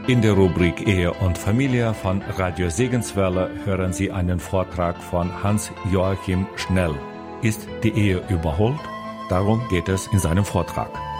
In der Rubrik Ehe und Familie von Radio Segenswelle hören Sie einen Vortrag von Hans-Joachim Schnell. Ist die Ehe überholt? Darum geht es in seinem Vortrag.